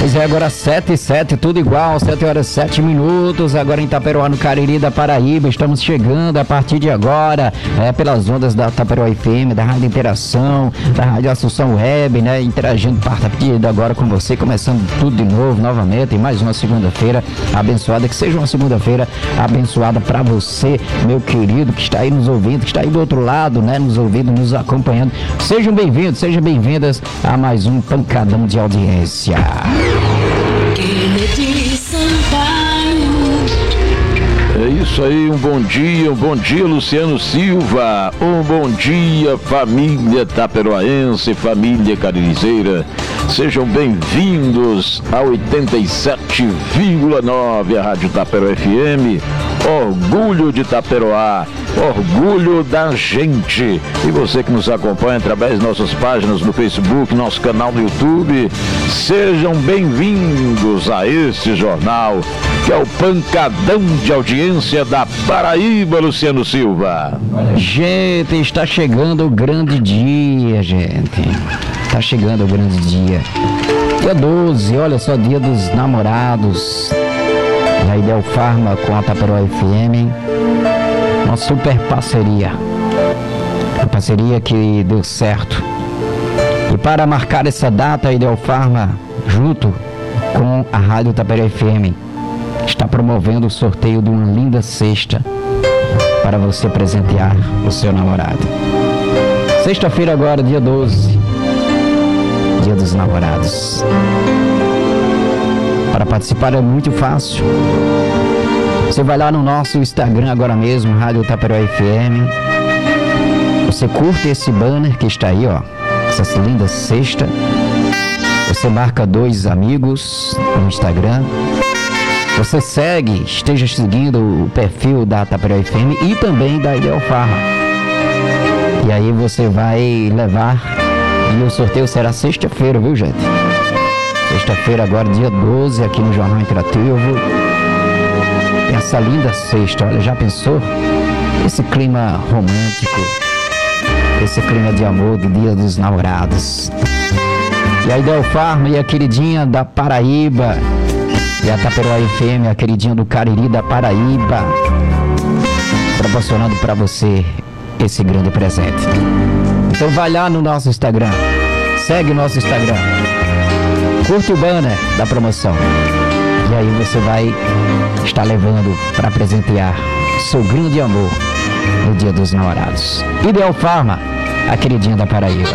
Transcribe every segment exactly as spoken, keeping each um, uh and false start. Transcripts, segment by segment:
Pois é, agora sete e sete, tudo igual, sete horas e sete minutos, agora em Itaperoá, no Cariri da Paraíba, estamos chegando a partir de agora, é, pelas ondas da Itaperoá F M, da Rádio Interação, da Rádio Assunção Web, né, interagindo a partir de agora com você, começando tudo de novo, novamente, em mais uma segunda-feira abençoada, que seja uma segunda-feira abençoada para você, meu querido, que está aí nos ouvindo, que está aí do outro lado, né, nos ouvindo, nos acompanhando. Sejam bem-vindos, sejam bem-vindas a mais um pancadão de audiência. É isso aí, um bom dia, um bom dia, Luciano Silva, um bom dia, família taperoaense, família caririzeira, sejam bem-vindos a oitenta e sete vírgula nove, a Rádio Taperoá F M, orgulho de Itaperoá, orgulho da gente. E você que nos acompanha através de nossas páginas no Facebook, nosso canal no YouTube, sejam bem-vindos a este jornal, que é o pancadão de audiência da Paraíba, Luciano Silva. Gente, está chegando o grande dia, gente. Está chegando o grande dia. Dia doze, olha só, dia dos namorados. Da Idealfarma com a Itaperoá F M. Uma super parceria. Uma parceria que deu certo. E para marcar essa data, a Idealfarma, junto com a Rádio Itaperoá F M, está promovendo o sorteio de uma linda cesta para você presentear o seu namorado. Sexta-feira agora, dia doze, dia dos namorados. Para participar é muito fácil. Você vai lá no nosso Instagram agora mesmo, Rádio Itaperoá F M. Você curte esse banner que está aí, ó, essa linda cesta. Você marca dois amigos no Instagram. Você segue, esteja seguindo o perfil da Itaperoá F M e também da Idealfarma. E aí você vai levar, e o sorteio será sexta-feira, viu, gente? Sexta-feira agora, dia doze, aqui no Jornal Interativo. Essa linda cesta, olha, já pensou? Esse clima romântico, esse clima de amor do Dia dos Namorados. E a Idealfarma e a queridinha da Paraíba, e a Itaperoá F M, a queridinha do Cariri da Paraíba, proporcionando para você esse grande presente. Então vai lá no nosso Instagram, segue o nosso Instagram, curte o banner da promoção, e aí você vai estar levando para presentear seu grande amor no Dia dos Namorados. Idealfarma, a queridinha da Paraíba.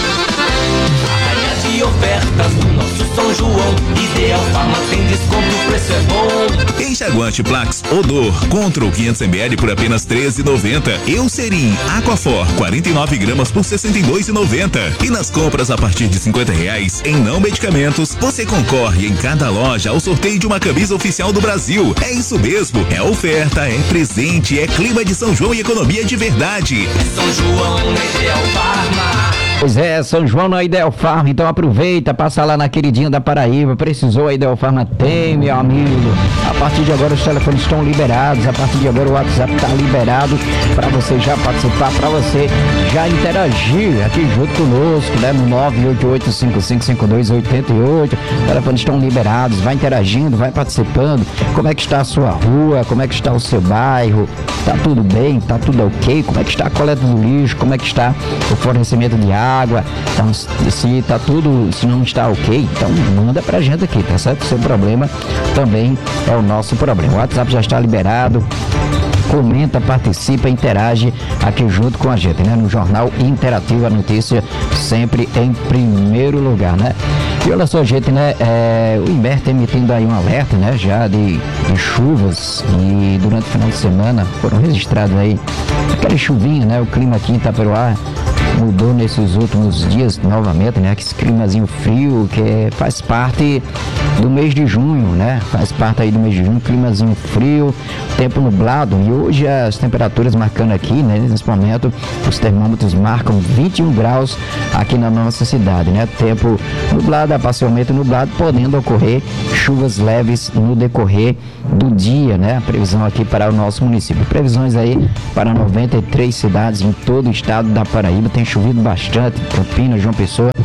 Ofertas do nosso São João, Idealfarma tem desconto, o preço é bom. Enxaguante Plax Odor Control quinhentos mililitros por apenas treze reais e noventa centavos. Eucerin Aquafor quarenta e nove gramas por sessenta e dois reais e noventa centavos. E nas compras a partir de cinquenta reais em não medicamentos, você concorre em cada loja ao sorteio de uma camisa oficial do Brasil. É isso mesmo, é oferta, é presente, é clima de São João e economia de verdade. É São João na Idealfarma. Pois é, São João na Idealfarma, então aproveita, passa lá na queridinha da Paraíba, precisou, a Idealfarma tem, meu amigo. A partir de agora os telefones estão liberados, a partir de agora o WhatsApp está liberado para você já participar, para você já interagir aqui junto conosco, né, no nove oito oito cinco cinco cinco dois oito oito, os telefones estão liberados, vai interagindo, vai participando, como é que está a sua rua, como é que está o seu bairro, tá tudo bem, tá tudo ok, como é que está a coleta do lixo, como é que está o fornecimento de água, água, então, se tá tudo, se não está ok, então manda pra gente aqui, tá certo? Seu problema também é o nosso problema. O WhatsApp já está liberado, comenta, participa, interage aqui junto com a gente, né? No Jornal Interativo, a notícia sempre em primeiro lugar, né? E olha só, gente, né? É, o Imer está emitindo aí um alerta, né? Já de, de chuvas, e durante o final de semana foram registrados aí aquela chuvinha, né? O clima aqui em Itaperoá mudou nesses últimos dias novamente, né? Esse climazinho frio que faz parte do mês de junho, né? Faz parte aí do mês de junho, climazinho frio, tempo nublado. E hoje as temperaturas marcando aqui, né? Nesse momento, os termômetros marcam vinte e um graus aqui na nossa cidade, né? Tempo nublado, parcialmente nublado, podendo ocorrer chuvas leves no decorrer do dia, né? A previsão aqui para o nosso município. Previsões aí para noventa e três cidades em todo o estado da Paraíba. Tem chovido bastante, Campinas, João Pessoa,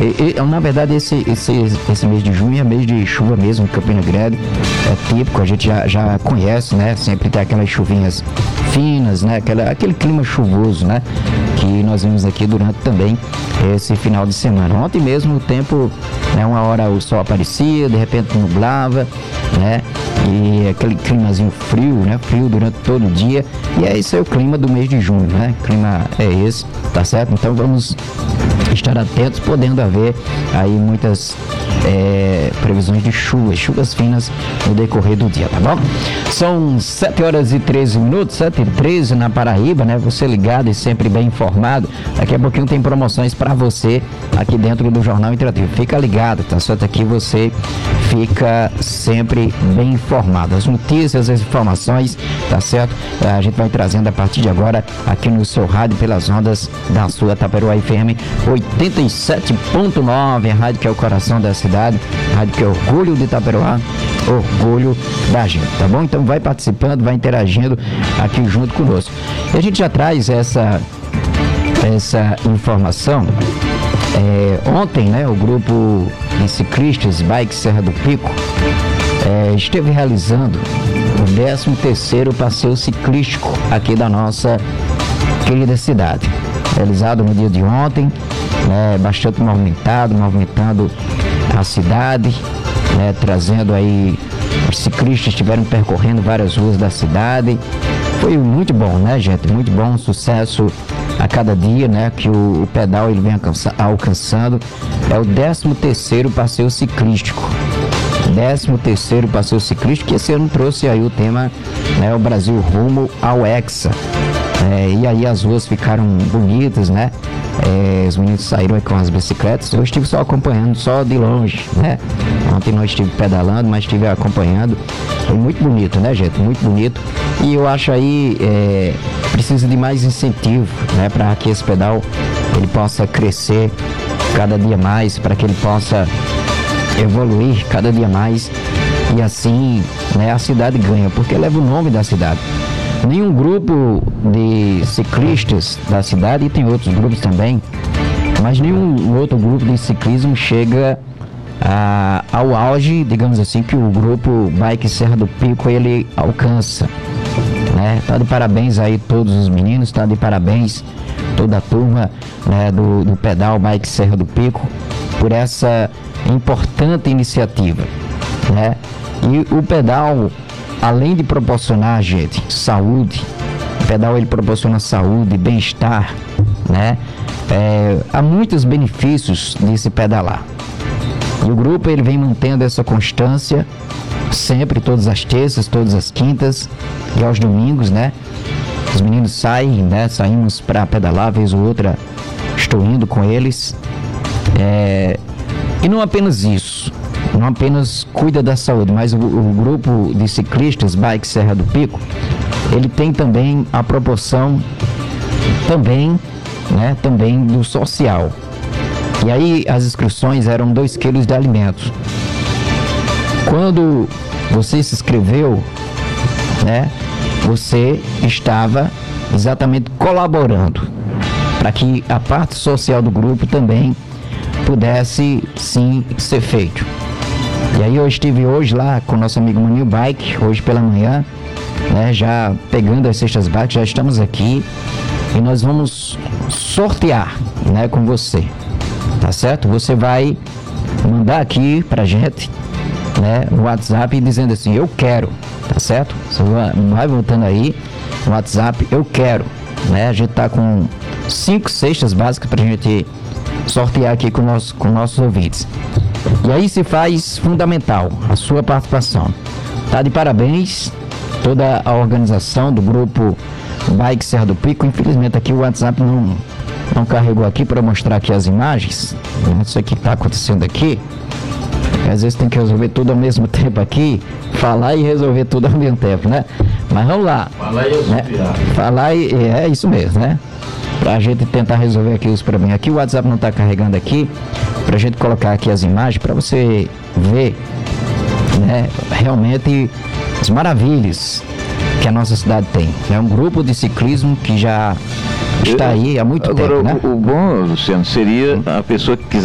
E, e, na verdade, esse, esse, esse mês de junho é mês de chuva mesmo, em Campina Grande. É típico, a gente já, já conhece, né? Sempre tem aquelas chuvinhas finas, né? Aquela, aquele clima chuvoso, né? Que nós vimos aqui durante também esse final de semana. Ontem mesmo o tempo, né? Uma hora o sol aparecia, de repente nublava, né? E aquele climazinho frio, né? Frio durante todo o dia. E é esse é o clima do mês de junho, né? O clima é esse, tá certo? Então vamos estar atentos, podendo haver aí muitas é, previsões de chuvas, chuvas finas no decorrer do dia, tá bom? São sete horas e treze minutos, sete e treze na Paraíba, né? Você ligado e sempre bem informado. Daqui a pouquinho tem promoções para você aqui dentro do Jornal Interativo. Fica ligado, tá certo? Aqui você fica sempre bem informado. As notícias, as informações, tá certo? A gente vai trazendo a partir de agora aqui no seu rádio pelas ondas da sua Taperoá F M oitenta e sete ponto nove, a rádio que é o coração da cidade, a rádio que é orgulho de Taperoá, orgulho da gente, tá bom? Então vai participando, vai interagindo aqui junto conosco. E a gente já traz essa essa informação. É, ontem, né, o grupo de ciclistas Bike Serra do Pico é, esteve realizando o décimo terceiro passeio ciclístico aqui da nossa querida cidade. Realizado no dia de ontem, né, bastante movimentado, movimentando a cidade, né, trazendo aí, os ciclistas estiveram percorrendo várias ruas da cidade. Foi muito bom, né, gente? Muito bom, um sucesso a cada dia, né, que o, o pedal ele vem alcança, alcançando. É o décimo terceiro passeio ciclístico. décimo terceiro passeio ciclístico, que esse ano trouxe aí o tema, né, o Brasil rumo ao Hexa. É, e aí as ruas ficaram bonitas, né? É, os meninos saíram aí com as bicicletas. Eu estive só acompanhando, só de longe, né? Ontem não estive pedalando, mas estive acompanhando. Foi muito bonito, né, gente? Muito bonito. E eu acho aí é, precisa de mais incentivo, né? Para que esse pedal ele possa crescer cada dia mais, para que ele possa evoluir cada dia mais. E assim, né, a cidade ganha, porque leva o nome da cidade. Nenhum grupo de ciclistas da cidade, e tem outros grupos também, mas nenhum outro grupo de ciclismo chega a, ao auge, digamos assim, que o grupo Bike Serra do Pico ele alcança, né? Tá de parabéns aí todos os meninos, tá de parabéns toda a turma, né, do, do pedal Bike Serra do Pico por essa importante iniciativa, né? E o pedal, além de proporcionar, gente, saúde, o pedal ele proporciona saúde, bem-estar, né? É, há muitos benefícios de se pedalar. E o grupo ele vem mantendo essa constância sempre, todas as terças, todas as quintas e aos domingos, né? Os meninos saem, né? Saímos para pedalar, vez ou outra estou indo com eles. É, e não apenas isso. Não apenas cuida da saúde, mas o, o grupo de ciclistas Bike Serra do Pico, ele tem também a proporção também, né, também do social. E aí as inscrições eram dois quilos de alimentos. Quando você se inscreveu, né, você estava exatamente colaborando para que a parte social do grupo também pudesse sim ser feito. E aí eu estive hoje lá com o nosso amigo Maninho Bike, hoje pela manhã, né, já pegando as cestas bike, já estamos aqui e nós vamos sortear, né, com você, tá certo? Você vai mandar aqui pra gente, né, no WhatsApp dizendo assim, eu quero, tá certo? Você vai voltando aí no WhatsApp, eu quero, né? A gente tá com cinco cestas básicas pra gente sortear aqui com, nosso, com nossos ouvintes. E aí se faz fundamental a sua participação. Tá de parabéns toda a organização do grupo Bike Serra do Pico. Infelizmente aqui o WhatsApp não, não carregou aqui para mostrar aqui as imagens. Isso aqui que está acontecendo aqui. Às vezes tem que resolver tudo ao mesmo tempo aqui. Falar e resolver tudo ao mesmo tempo, né? Mas vamos lá. Falar e né? Falar e é isso mesmo, né? Pra gente tentar resolver aqui os problemas. Aqui o WhatsApp não está carregando aqui. Pra gente colocar aqui as imagens para você ver, né, realmente as maravilhas que a nossa cidade tem. É um grupo de ciclismo que já está aí há muito Agora, tempo, né? O, o bom, Luciano, seria a pessoa que quiser